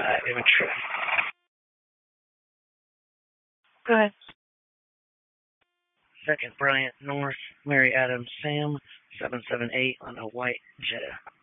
Infantry. Go ahead. Second Bryant North, Mary Adams Sam, 778 on a white Jetta.